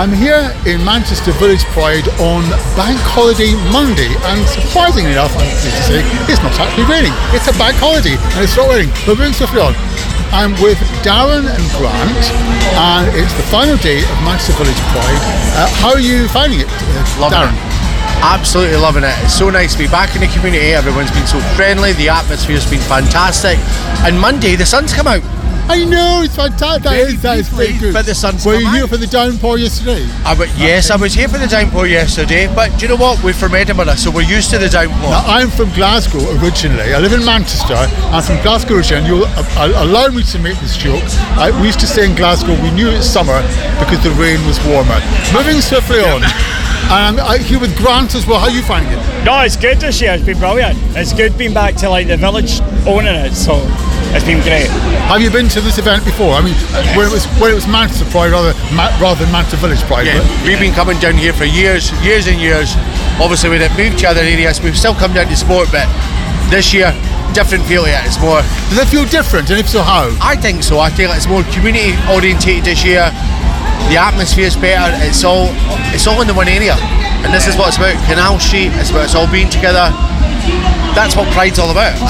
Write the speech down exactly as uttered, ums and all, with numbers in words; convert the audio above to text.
I'm here in Manchester Village Pride on Bank Holiday Monday, and surprisingly enough, I'm pleased to say, it's not actually raining. It's a bank holiday and it's not raining. But moving swiftly on, I'm with Darren and Grant, and it's the final day of Manchester Village Pride. Uh, how are you finding it, uh, Loving Darren? it. Absolutely loving it. It's so nice to be back in the community. Everyone's been so friendly. The atmosphere's been fantastic. And Monday, the sun's come out. I know, it's fantastic. That is, that is very good. But the sun's Were come you out. here for the downpour yesterday? I w- yes, I was here for the downpour yesterday. But do you know what? We're from Edinburgh, so we're used to the downpour. Now, I'm from Glasgow originally. I live in Manchester. I'm from Glasgow originally, and you'll uh, allow me to make this joke. Uh, we used to stay in Glasgow. We knew it's summer because the rain was warmer. Moving swiftly on. And I'm here with Grant as well. How are you finding it? No, it's good this year. It's been brilliant. It's good being back to like the village owning it, so it's been great. Have you been to this event before? I mean, yes. when it was when it was Manchester Pride rather Ma- rather than Manchester Village Pride. Yeah, but, we've been coming down here for years, years and years. Obviously, we didn't move to other areas. We've still come down to sport, but this year, different feel to it. It's more. Does it feel different? And if so, how? I think so. I think it's more community orientated this year. The atmosphere is better. It's all it's all in the one area. And this is what it's about. Canal Street, it's about us all being together. That's what Pride's all about.